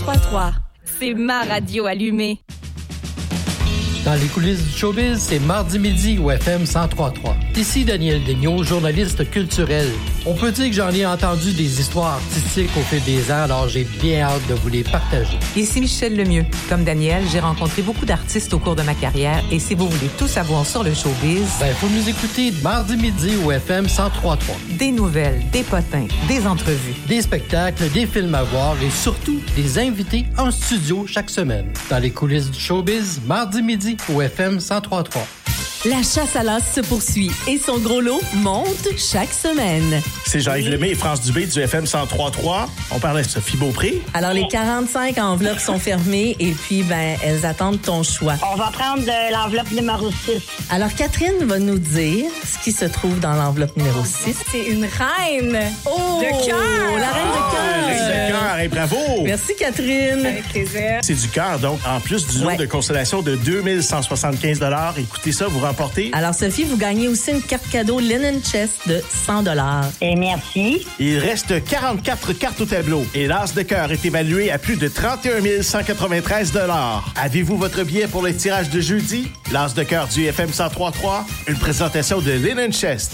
103.3. C'est ma radio allumée. Dans les coulisses du showbiz, c'est mardi midi au FM 103.3. Ici Daniel Daigneault, journaliste culturel. On peut dire que j'en ai entendu des histoires artistiques au fil des ans, alors j'ai bien hâte de vous les partager. Ici Michel Lemieux. Comme Daniel, j'ai rencontré beaucoup d'artistes au cours de ma carrière et si vous voulez tout savoir sur le showbiz... Faut nous écouter mardi midi au FM 103.3. Des nouvelles, des potins, des entrevues. Des spectacles, des films à voir et surtout des invités en studio chaque semaine. Dans les coulisses du showbiz, mardi midi au FM 103.3. La chasse à l'as se poursuit et son gros lot monte chaque semaine. C'est Jean-Yves Lemay et France Dubé du FM 103.3. On parlait de Sophie Beaupré. Alors, les 45 enveloppes sont fermées et puis, elles attendent ton choix. On va prendre l'enveloppe numéro 6. Alors, Catherine va nous dire ce qui se trouve dans l'enveloppe numéro 6. C'est une reine de cœur. La reine de cœur. Reine de cœur, et bravo. Merci, Catherine. Avec plaisir. C'est du cœur, donc, en plus du lot de consolation de 2175 $. Écoutez ça, vous remportez. Alors, Sophie, vous gagnez aussi une carte cadeau Linen Chest de 100 $. Et merci. Il reste 44 cartes au tableau et l'as de cœur est évalué à plus de 31 193 $. Avez-vous votre billet pour le tirage de jeudi? L'as de cœur du FM 103.3, une présentation de Linen Chest.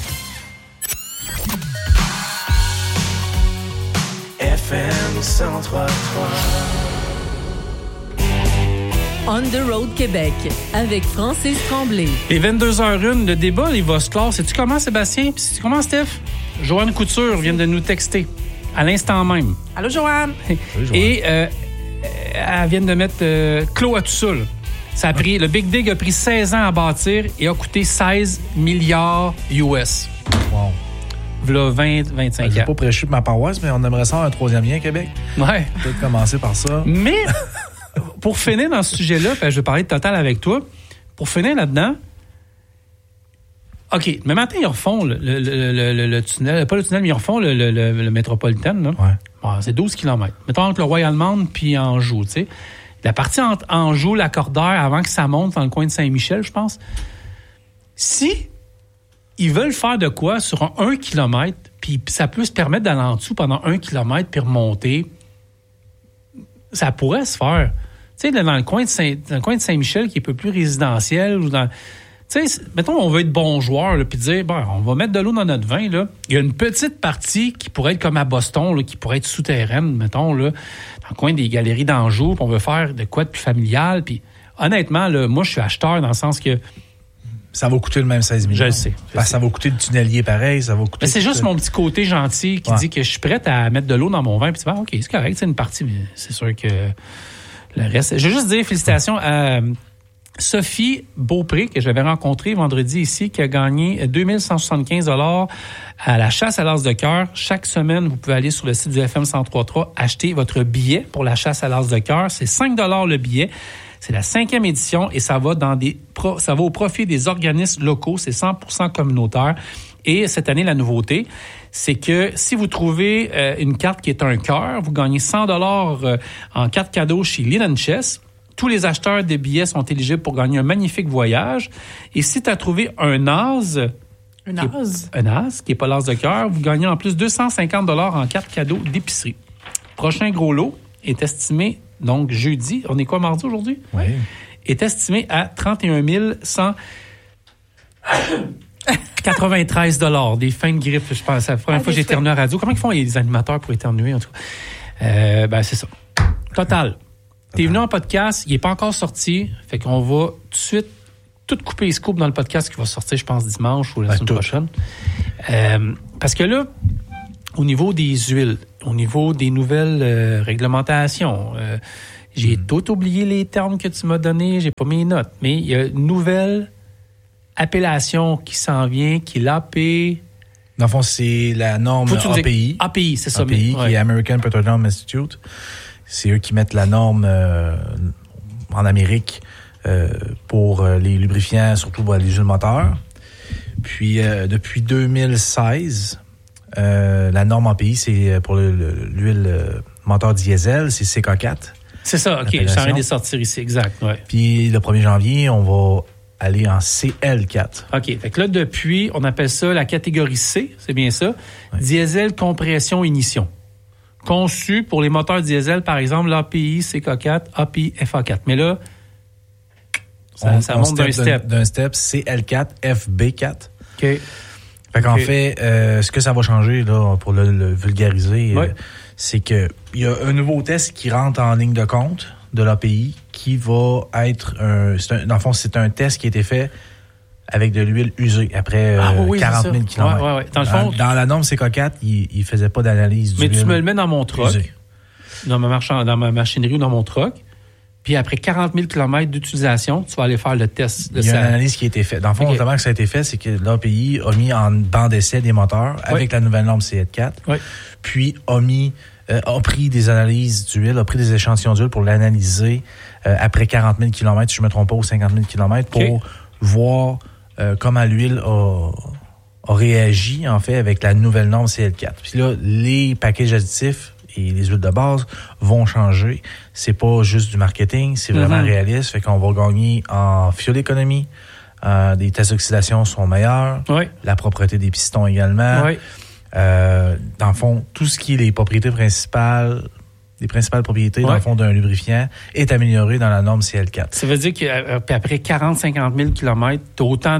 FM 103.3. On the Road Québec avec Francis Tremblay. Et 22h01, le débat, il va se clore. Sais-tu comment, Sébastien? Puis sais-tu comment, Steph? Joanne Couture vient de nous texter à l'instant même. Allô, Joanne? Et elle vient de mettre clos à tout ça. Ça a pris, le Big Dig a pris 16 ans à bâtir et a coûté 16 milliards US. Wow. V'là 20-25 ans. Je vais pas prêcher pour ma paroisse, mais on aimerait ça un troisième lien Québec. Ouais. Peut-être commencer par ça. Mais, pour finir dans ce sujet-là, je vais parler de Total avec toi. Pour finir là-dedans, OK, mais maintenant, ils refont le tunnel, pas le tunnel, mais ils refont le métropolitain. Là. Ouais. Bon, c'est 12 km. Mettons entre le Royal-Mount puis Anjou, tu sais. La partie entre Anjou, Lacordaire, avant que ça monte dans le coin de Saint-Michel, je pense. Si ils veulent faire de quoi sur un 1 km, puis ça peut se permettre d'aller en dessous pendant 1 km puis remonter, ça pourrait se faire. Tu sais, dans le coin de Saint-Michel, qui est un peu plus résidentiel, ou dans... Tu sais, mettons, on veut être bon joueur, puis dire, on va mettre de l'eau dans notre vin, là. Il y a une petite partie qui pourrait être comme à Boston, là, qui pourrait être souterraine, mettons, là, dans le coin des galeries d'Anjou, puis on veut faire de quoi de plus familial, puis honnêtement, là, moi, je suis acheteur dans le sens que... Ça va coûter le même 16 millions. Je le sais. Ça va coûter le tunnelier pareil, ça va coûter... Mais c'est juste mon petit côté gentil qui dit que je suis prête à mettre de l'eau dans mon vin, puis tu vas, OK, c'est correct, c'est une partie, mais c'est sûr que le reste... Je veux juste dire félicitations à Sophie Beaupré, que j'avais rencontrée vendredi ici, qui a gagné 2175 $ à la chasse à l'as de cœur. Chaque semaine, vous pouvez aller sur le site du FM 103.3, acheter votre billet pour la chasse à l'as de cœur. C'est 5 $ le billet. C'est la 5e édition et ça va ça va au profit des organismes locaux. C'est 100% communautaire. Et cette année, la nouveauté, c'est que si vous trouvez une carte qui est un cœur, vous gagnez 100 $ en carte cadeau chez Linen Chess. Tous les acheteurs de billets sont éligibles pour gagner un magnifique voyage. Et si tu as trouvé un as, qui n'est pas l'as de cœur, vous gagnez en plus 250 $ en carte cadeau d'épicerie. Prochain gros lot est estimé, donc jeudi, on est quoi, mardi aujourd'hui? Oui. Est estimé à 31 193 $. Des fins de griffes, je pense. C'est la première fois que j'ai éternué à la radio. Comment ils font les animateurs pour éternuer, en tout cas? C'est ça. Total. T'es venu en podcast, il n'est pas encore sorti. Fait qu'on va tout de suite tout couper les scoops dans le podcast qui va sortir, je pense, dimanche ou la semaine prochaine. Parce que là, au niveau des huiles, au niveau des nouvelles réglementations, j'ai tout oublié les termes que tu m'as donnés, j'ai pas mes notes, mais il y a une nouvelle appellation qui s'en vient, qui est l'AP. Dans le fond, c'est la norme API. API, c'est ça. API, qui est American Petroleum Institute. C'est eux qui mettent la norme en Amérique pour les lubrifiants, surtout les huiles moteurs. Puis, depuis 2016, la norme API, c'est pour l'huile moteur diesel, c'est CK4. C'est ça, OK. Ça vient de sortir ici, exact. Ouais. Puis, le 1er janvier, on va aller en CL4. OK. Fait que là, depuis, on appelle ça la catégorie C, c'est bien ça. Ouais. Diesel, compression, ignition. conçu pour les moteurs diesel, par exemple, l'API CK4, API FA4. Mais là, ça monte d'un step. D'un step, CL4, FB4. OK. Fait qu'en fait, ce que ça va changer, là, pour le vulgariser, c'est que il y a un nouveau test qui rentre en ligne de compte de l'API qui va être dans le fond, c'est un test qui a été fait avec de l'huile usée après 40 000 km. Ouais. Dans le fond, dans la norme CK4, il faisait pas d'analyse d'huile. Mais tu me le mets dans mon truck, dans ma machinerie ou dans mon truck, puis après 40 000 km d'utilisation, tu vas aller faire le test. Il y a une analyse qui a été faite. Dans le fond, notamment que ça a été fait, c'est que l'API a mis en banc d'essai des moteurs avec la nouvelle norme CL4, puis a pris des analyses d'huile, a pris des échantillons d'huile pour l'analyser après 40 000 km, si je ne me trompe pas, ou 50 000 km, pour voir comment l'huile a réagi, en fait, avec la nouvelle norme CL4. Puis là, les packages additifs et les huiles de base vont changer. C'est pas juste du marketing, c'est vraiment réaliste. Fait qu'on va gagner en fuel économie. Des tests d'oxydation sont meilleurs. La propreté des pistons également. Dans le fond, tout ce qui est les propriétés principales, les principales propriétés, dans le fond, d'un lubrifiant est amélioré dans la norme CL4. Ça veut dire qu'après 40-50 000 km, tu as autant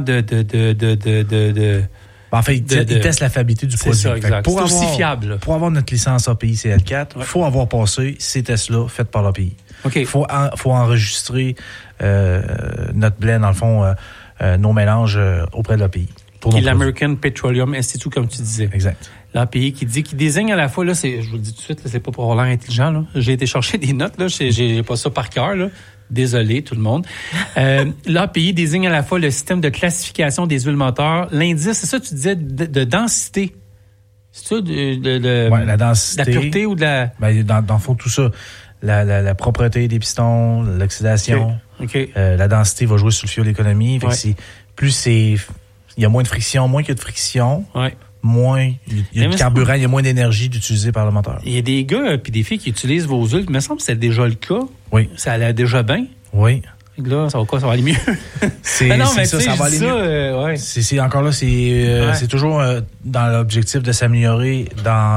En fait, il teste la fiabilité du produit. C'est ça, exact. C'est aussi fiable. Pour avoir notre licence API CL4, il faut avoir passé ces tests-là faits par l'API. Il faut enregistrer notre blend, dans le fond, nos mélanges auprès de l'API. Qui est l'American Petroleum Institute, comme tu disais. Exact. L'API qui désigne à la fois, là, je vous le dis tout de suite, là, c'est pas pour avoir l'air intelligent, là. J'ai été chercher des notes, là. J'ai pas ça par cœur, là. Désolé, tout le monde. L'API désigne à la fois le système de classification des huiles moteurs, l'indice, c'est ça, tu disais, de densité. C'est ça, la densité. La pureté ou de la... dans le fond, tout ça. La propreté des pistons, l'oxydation. La densité va jouer sur le fuel économie. Fait que il y a moins de friction, moins qu'il y a de friction. Moins, il y a du carburant, il y a moins d'énergie d'utiliser par le moteur. Il y a des gars puis des filles qui utilisent vos huiles. Il me semble que c'est déjà le cas. Oui. Ça allait déjà bien. Oui. Là, ça va quoi? Ça va aller mieux. Ça va aller mieux. C'est encore là, c'est toujours dans l'objectif de s'améliorer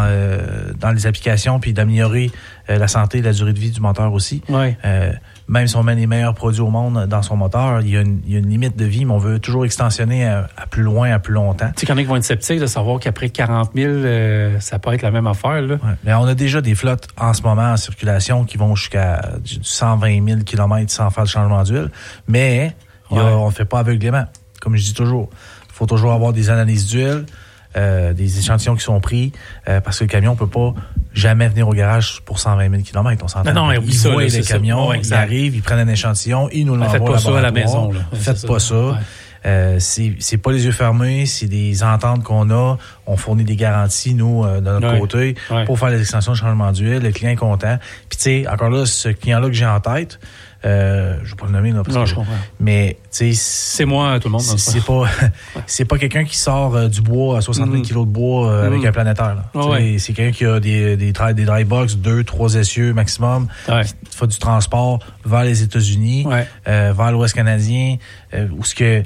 dans les applications puis d'améliorer la santé et la durée de vie du moteur aussi. Même si on met les meilleurs produits au monde dans son moteur, il y a une limite de vie, mais on veut toujours extensionner à plus loin, à plus longtemps. Tu sais, qu'il y en a qui vont être sceptiques de savoir qu'après 40 000, ça peut être la même affaire, là. Mais on a déjà des flottes en ce moment en circulation qui vont jusqu'à 120 000 km sans faire de changement d'huile. Mais on ne fait pas aveuglément. Comme je dis toujours, il faut toujours avoir des analyses d'huile, des échantillons qui sont pris, parce que le camion ne peut pas jamais venir au garage pour 120 000 km. On s'entend. Non, ils voient les camions, ils arrivent, ils prennent un échantillon, ils nous l'envoient. Faites pas ça à la maison. Là. Faites pas ça. C'est pas les yeux fermés, c'est des ententes qu'on a. On fournit des garanties, nous, de notre côté, pour faire les extensions de changement d'huile. Le client est content. Puis, tu sais, encore là, ce client-là que j'ai en tête, je vais pas le nommer, là, je comprends. Mais, tu sais, c'est moi, tout le monde. C'est pas quelqu'un qui sort du bois, 60 000 kilos de bois avec un planétaire. C'est quelqu'un qui a des dry box, 2-3 essieux maximum, qui fait du transport vers les États-Unis, vers l'Ouest canadien, où ce que,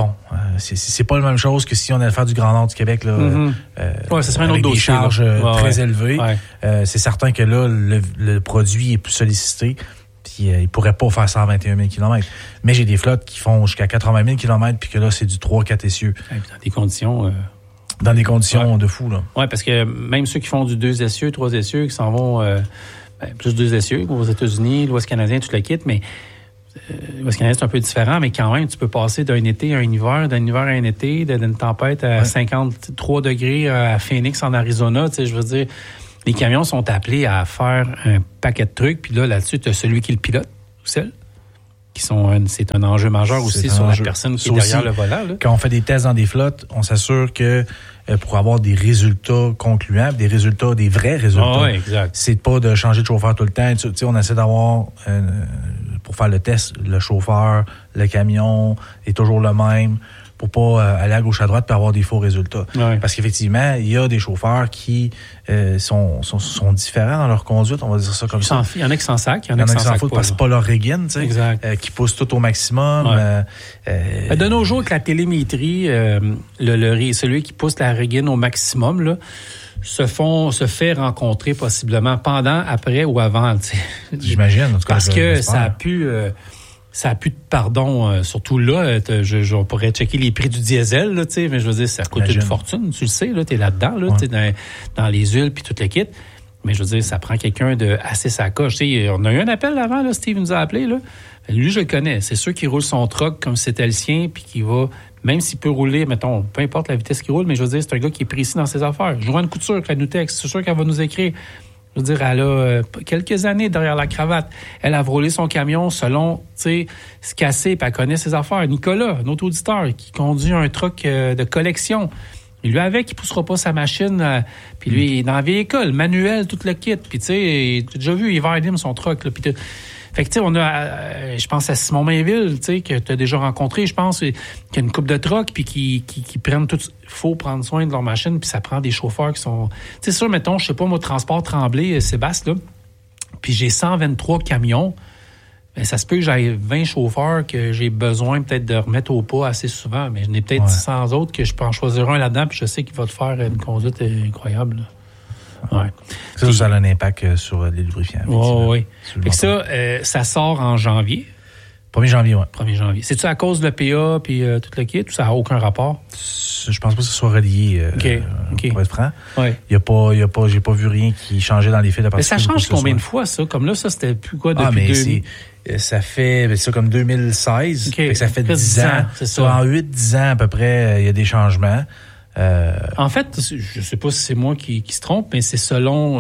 c'est pas la même chose que si on allait faire du Grand Nord du Québec, là, ça serait un autre avec dossier, des charges très élevées. C'est certain que là, le produit est plus sollicité. Puis ils pourraient pas faire 121 000 km. Mais j'ai des flottes qui font jusqu'à 80 000 km, puis que là, c'est du 3-4 essieux. Dans des conditions... Dans des conditions de fou, là. Oui, parce que même ceux qui font du 2 essieux, 3 essieux, qui s'en vont plus 2 essieux aux États-Unis, l'Ouest canadien, tu le quittes, mais l'Ouest canadien, c'est un peu différent, mais quand même, tu peux passer d'un été à un hiver, d'un hiver à un été, d'une tempête à 53 degrés à Phoenix, en Arizona, tu sais, je veux dire... Les camions sont appelés à faire un paquet de trucs, puis là-dessus, tu as celui qui le pilote, ou celle, c'est un enjeu majeur aussi sur la personne qui est derrière le volant. Là. Quand on fait des tests dans des flottes, on s'assure que pour avoir des résultats concluants, des vrais résultats, c'est pas de changer de chauffeur tout le temps. Tu sais, on essaie d'avoir, pour faire le test, le chauffeur, le camion est toujours le même pour pas aller à gauche à droite et avoir des faux résultats. Ouais. Parce qu'effectivement, il y a des chauffeurs qui sont différents dans leur conduite, on va dire ça comme ça. Il y en a qui s'en sacent, il y en Il a qui s'en sacent foutent parce que c'est pas leur régine, tu sais, qui poussent tout au maximum. Ouais. De nos jours, avec la télémétrie, celui qui pousse la régine au maximum, là, se fait rencontrer possiblement pendant, après ou avant. T'sais. J'imagine, en tout cas. Parce que ça a pu de pardon, surtout là, on pourrait checker les prix du diesel, là, mais je veux dire, ça coûte une fortune, tu le sais, là, t'es là-dedans, là, t'es dans les huiles puis tout le kit. Mais je veux dire, ça prend quelqu'un de assez sacoche. On a eu un appel avant, là, Steve nous a appelé, là. Lui, je le connais. C'est sûr qu'il roule son truck comme c'était le sien, puis qu'il va, même s'il peut rouler, mettons, peu importe la vitesse qu'il roule, mais je veux dire, c'est un gars qui est précis dans ses affaires. Joanne Couture, avec la Nutex, c'est sûr qu'elle va nous écrire. Je veux dire, elle a quelques années derrière la cravate. Elle a roulé son camion selon, tu sais, se casser, puis elle connaît ses affaires. Nicolas, notre auditeur, qui conduit un truck de collection. Il lui avec, il poussera pas sa machine. Puis lui, il est dans la vieille école, manuel, tout le kit. Puis tu sais, tu as déjà vu, il va aider son truck. Là, puis fait que tu sais, on a, je pense à Simon Mainville, tu sais, que tu as déjà rencontré, je pense, qui a une couple de trucks, puis qui prennent tout. Il faut prendre soin de leur machine, puis ça prend des chauffeurs qui sont. Tu sais, ça, mettons, je sais pas, moi, Transport Tremblay, Sébastien, là, puis j'ai 123 camions. Ben, ça se peut que j'aille 20 chauffeurs que j'ai besoin peut-être de remettre au pas assez souvent, mais je n'ai peut-être 100 autres que je peux en choisir un là-dedans, puis je sais qu'il va te faire une conduite incroyable. Là. Ouais. Ça a un impact sur les lubrifiants. Oui. Fait que ça sort en janvier. 1er janvier, oui. 1er janvier. C'est-tu à cause de l'EPA puis tout le kit ou ça n'a aucun rapport? Je pense pas que ce soit relié, pour être franc. Ouais. J'ai pas vu rien qui changeait dans les fils de particules. Mais ça change combien de fois, ça? Comme là, ça, c'était plus quoi depuis 2000? Ça fait ça comme 2016. Fait que ça fait 10 ans. C'est ça. En 8-10 ans à peu près, il y a des changements. En fait, je sais pas si c'est moi qui se trompe, mais c'est selon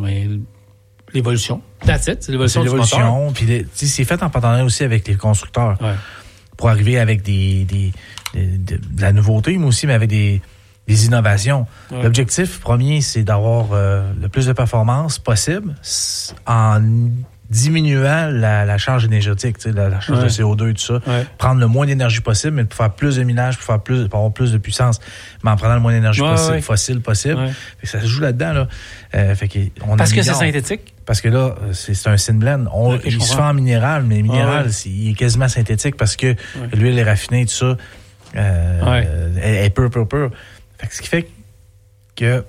l'évolution. That's it, c'est l'évolution du moteur. Puis c'est fait en partenariat aussi avec les constructeurs. Ouais. Pour arriver avec de la nouveauté, mais aussi avec des innovations. Ouais. L'objectif premier, c'est d'avoir le plus de performance possible en diminuant la charge énergétique, la charge de CO2 et tout ça. Ouais. Prendre le moins d'énergie possible, mais pour faire plus de minage, pour avoir plus de puissance, mais en prenant le moins d'énergie possible, fossile possible. Ouais. Fait que ça se joue là-dedans. Là. Parce que c'est synthétique? Parce que là, c'est un synblend. Il se fait en minéral, mais le minéral, il est quasiment synthétique parce que l'huile est raffinée et tout ça. Elle est pure. Fait que ce qui fait que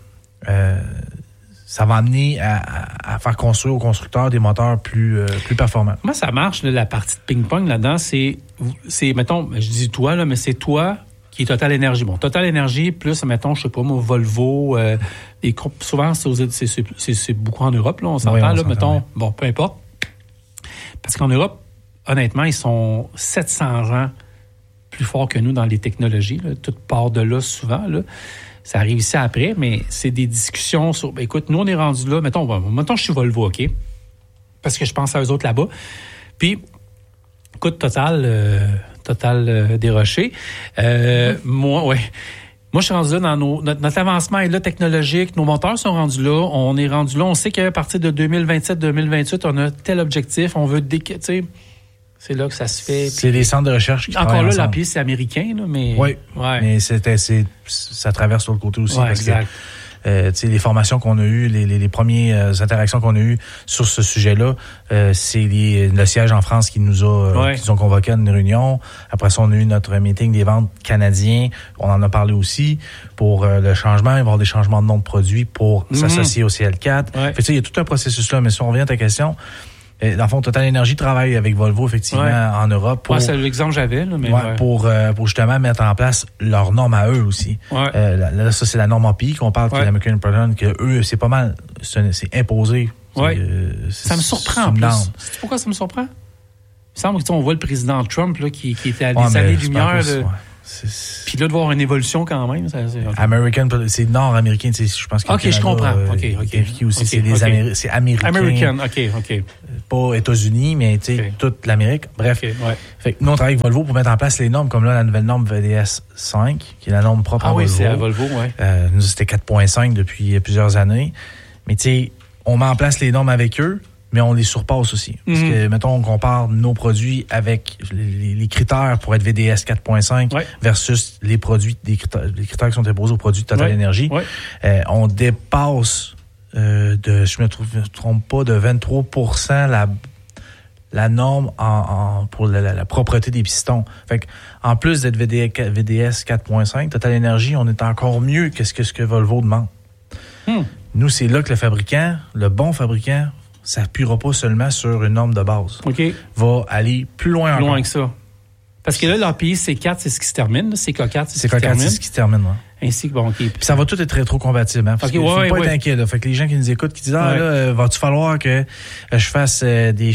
ça va amener à faire construire aux constructeurs des moteurs plus performants. Comment ça marche, là, la partie de ping-pong là-dedans? C'est mettons, je dis toi, là, mais c'est toi qui est Total Énergie. Bon, Total Énergie, plus, mettons, je sais pas, moi, Volvo, souvent, c'est beaucoup en Europe, là, on s'entend, là, mettons, bon, peu importe. Parce qu'en Europe, honnêtement, ils sont 700 ans plus forts que nous dans les technologies, là. Tout part de là, souvent, là. Ça arrive ici après, mais c'est des discussions sur... écoute, nous, on est rendu là. Mettons, je suis Volvo, OK? Parce que je pense à eux autres là-bas. Puis, écoute, Total Desrochers. Moi, je suis rendu là dans notre avancement est là technologique. Nos moteurs sont rendus là. On est rendu là. On sait qu'à partir de 2027-2028, on a tel objectif. On veut... C'est là que ça se fait. C'est les centres de recherche qui encore là, la piste, c'est américain, là, mais... Oui, mais ça traverse sur le côté aussi. Parce exact. Que les formations qu'on a eues, les premières interactions qu'on a eues sur ce sujet-là, c'est le siège en France qui nous ont convoqué à une réunion. Après ça, on a eu notre meeting des ventes canadiens. On en a parlé aussi pour le changement. Il va y avoir des changements de nom de produits pour s'associer au CL4. Ouais. Fait il y a tout un processus là. Mais si on revient à ta question... Dans le fond, Total Énergie travaille avec Volvo, effectivement, en Europe. C'est l'exemple que j'avais. Là, mais pour justement mettre en place leurs normes à eux aussi. Ouais. Là, ça, c'est la norme API qu'on parle, qui est l'American Product, que eux, c'est pas mal, c'est imposé. Ouais. Ça me surprend en plus. C'est pourquoi ça me surprend? Il semble qu'on voit le président Trump là, qui était à des années-lumière. Puis là, de voir une évolution quand même. American, c'est nord-américain, je pense que. OK, je comprends. OK. Aussi, c'est américain. American, OK. Pas États-Unis, mais toute l'Amérique. Bref. Fait que nous, on travaille avec Volvo pour mettre en place les normes, comme là, la nouvelle norme VDS 5, qui est la norme propre à Volvo. Ah oui, c'est à Volvo, nous, c'était 4.5 depuis plusieurs années. Mais tu sais, on met en place les normes avec eux, mais on les surpasse aussi. Parce que, mettons, on compare nos produits avec les critères pour être VDS 4.5 versus les produits, les critères qui sont imposés aux produits de Total Energy. On dépasse je me trompe pas, de 23% la norme pour la propreté des pistons. Fait que, en plus d'être VDS 4.5, Total Energy, on est encore mieux que ce que Volvo demande. Nous, c'est là que le bon fabricant, s'appuiera pas seulement sur une norme de base. Va aller plus loin encore. Loin que ça. Parce que là, l'API C4, c'est ce qui se termine. CK4, c'est ce qui se termine. Ainsi que Puis ça va tout être rétrocompatible. Hein, parce qu'il faut pas être inquiet. Là. Fait que les gens qui nous écoutent, qui disent là, va-tu falloir que je fasse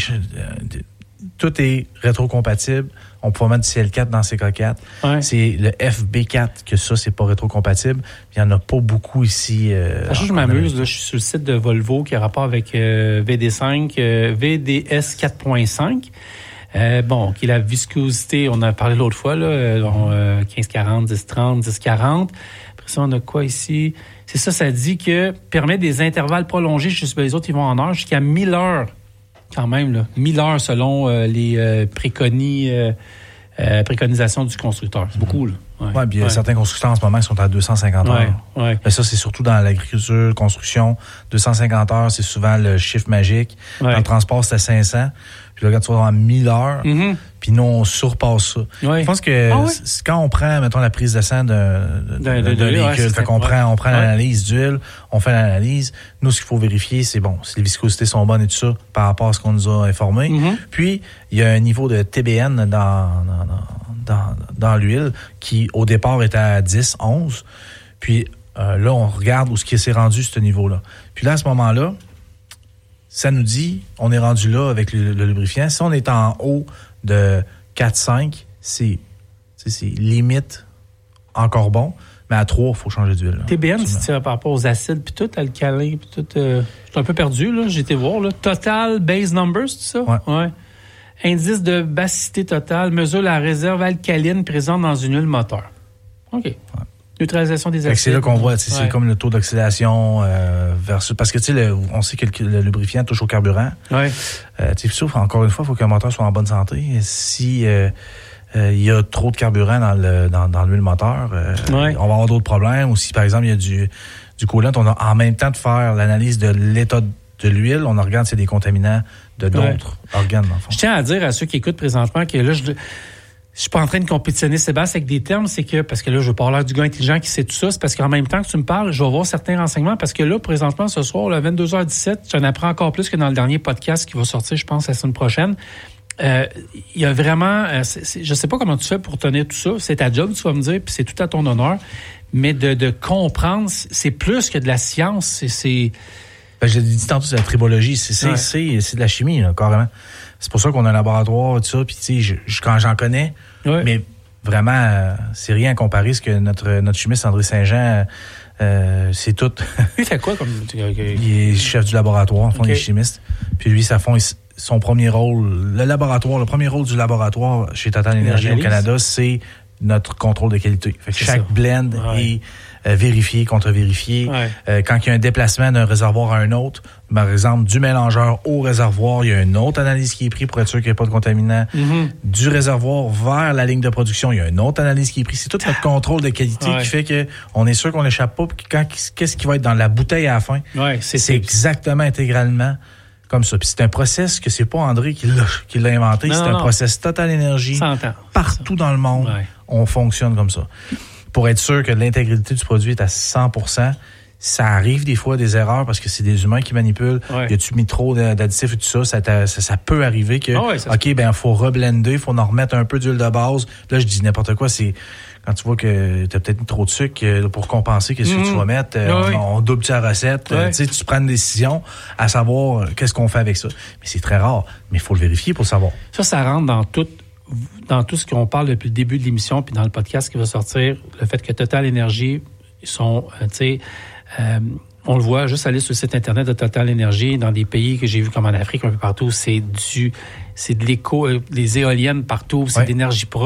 tout est rétrocompatible. On peut mettre du CL4 dans CK4. C'est le FB4 que ça, c'est pas rétrocompatible. Il y en a pas beaucoup ici. Je m'amuse. Là, je suis sur le site de Volvo qui a rapport avec VD5, VDS 4.5. Qui est la viscosité, on en a parlé l'autre fois, là, 15-40, 10-30, 10-40. Après ça, on a quoi ici? C'est ça dit que permet des intervalles prolongés, je sais pas, les autres, ils vont en heure, jusqu'à 1000 heures, quand même, là. 1000 heures selon les préconisations du constructeur. C'est beaucoup, là. Puis il y a certains constructeurs en ce moment qui sont à 250 heures. Mais ça, c'est surtout dans l'agriculture, construction. 250 heures, c'est souvent le chiffre magique. Dans le transport, c'est à 500. Puis là, quand tu vas avoir 1000 heures, puis nous, on surpasse ça. Je pense que quand on prend, mettons, la prise de sang d'un véhicule, fait qu'on prend l'analyse d'huile, on fait l'analyse. Nous, ce qu'il faut vérifier, c'est si les viscosités sont bonnes et tout ça, par rapport à ce qu'on nous a informé. Puis, il y a un niveau de TBN dans l'huile qui, au départ, était à 10, 11. Puis là, on regarde où s'est rendu ce niveau-là. Puis là, à ce moment-là, ça nous dit, on est rendu là avec le lubrifiant. Si on est en haut de 4-5, c'est limite encore bon. Mais à 3, il faut changer d'huile. TBN, c'est par rapport aux acides, puis tout, alcalin, puis tout. Je suis un peu perdu, là. J'ai été voir, là. Total Base Numbers, c'est ça? Ouais. Indice de basicité totale mesure la réserve alcaline présente dans une huile moteur. OK. Neutralisation des acides. C'est là qu'on voit, c'est comme le taux d'oxydation versus... Parce que, on sait que le lubrifiant touche au carburant. Sauf, encore une fois, il faut qu'un moteur soit en bonne santé. Si il y a trop de carburant dans l'huile moteur, on va avoir d'autres problèmes. Ou si, par exemple, il y a du coolant, on a en même temps de faire l'analyse de l'état de l'huile, on regarde s'il y a des contaminants de d'autres organes, dans le fond. Je tiens à dire à ceux qui écoutent présentement que là, je suis pas en train de compétitionner Sébastien avec des termes, c'est que, parce que là, je veux pas l'air du gars intelligent qui sait tout ça, c'est parce qu'en même temps que tu me parles, je vais avoir certains renseignements, parce que là, présentement, ce soir, à 22h17, j'en apprends encore plus que dans le dernier podcast qui va sortir, je pense, la semaine prochaine. Il y a vraiment, je sais pas comment tu fais pour tenir tout ça, c'est ta job, tu vas me dire, puis c'est tout à ton honneur, mais de comprendre, c'est plus que de la science, c'est je l'ai dit tantôt, c'est la tribologie. C'est de la chimie, là, carrément. C'est pour ça qu'on a un laboratoire, tout ça. Puis, tu sais, quand j'en connais, mais vraiment, c'est rien à comparer ce que notre chimiste André Saint-Jean, c'est tout. Il fait quoi comme... Il est chef du laboratoire, en fond, il est chimiste. Puis lui, son premier rôle, le premier rôle du laboratoire chez Total Energy au Canada, c'est notre contrôle de qualité. Fait que chaque blend est vérifié, contre-vérifié. Quand il y a un déplacement d'un réservoir à un autre, par exemple, du mélangeur au réservoir, il y a une autre analyse qui est prise pour être sûr qu'il n'y a pas de contaminant. Du réservoir vers la ligne de production, il y a une autre analyse qui est prise. C'est tout notre contrôle de qualité qui fait que on est sûr qu'on n'échappe pas. Puis qu'est-ce qui va être dans la bouteille à la fin? C'est exactement intégralement comme ça. Puis c'est un process que c'est pas André qui l'a inventé. C'est un process Total Energy. Partout dans le monde, on fonctionne comme ça. Pour être sûr que l'intégrité du produit est à 100%, ça arrive des fois des erreurs parce que c'est des humains qui manipulent. Y a-tu mis trop d'additifs et tout ça? Ça peut arriver que, faut reblender, faut en remettre un peu d'huile de base. Là, je dis n'importe quoi, c'est quand tu vois que tu as peut-être mis trop de sucre pour compenser qu'est-ce que tu vas mettre, on double la recette. Tu prends une décision à savoir qu'est-ce qu'on fait avec ça. Mais c'est très rare, mais il faut le vérifier pour savoir. Ça rentre dans tout ce qu'on parle depuis le début de l'émission, puis dans le podcast qui va sortir, le fait que Total Energy, ils sont, on le voit, juste aller sur le site Internet de Total Energy, dans des pays que j'ai vu comme en Afrique, un peu partout, c'est de l'éco, les éoliennes partout, c'est d'énergie propre.